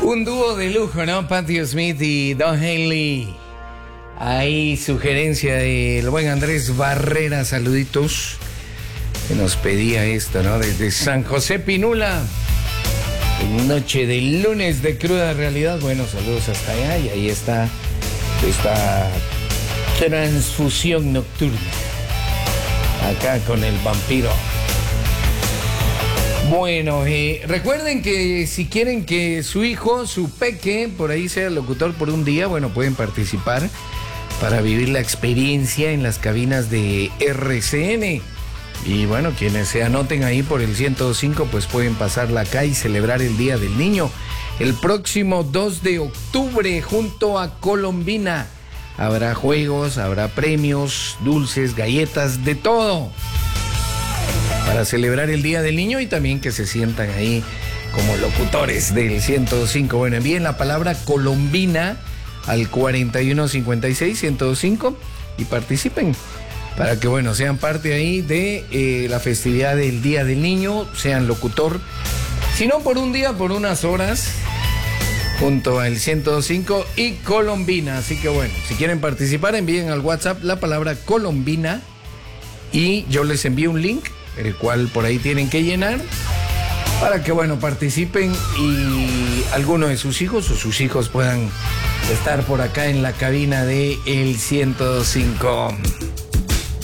Un dúo de lujo, ¿no? Patti Smith y Don Henley. Hay sugerencia del buen Andrés Barrera, saluditos, que nos pedía esto, ¿no? Desde San José Pinula. En noche de lunes de cruda realidad. Bueno, saludos hasta allá. Y ahí está esta transfusión nocturna. Acá con el vampiro. Bueno, recuerden que si quieren que su hijo, su peque, por ahí sea locutor por un día, bueno, pueden participar para vivir la experiencia en las cabinas de RCN. Y bueno, quienes se anoten ahí por el 105, pues pueden pasarla acá y celebrar el Día del Niño. El próximo 2 de octubre, junto a Colombina, habrá juegos, habrá premios, dulces, galletas, de todo, para celebrar el Día del Niño y también que se sientan ahí como locutores del 105. Bueno, envíen la palabra Colombina al 4156-105 y participen para que, bueno, sean parte ahí de la festividad del Día del Niño, sean locutor, si no por un día, por unas horas, junto al 105 y Colombina. Así que bueno, si quieren participar, envíen al WhatsApp la palabra Colombina y yo les envío un link, el cual por ahí tienen que llenar para que, bueno, participen y alguno de sus hijos o sus hijos puedan estar por acá en la cabina de El 105.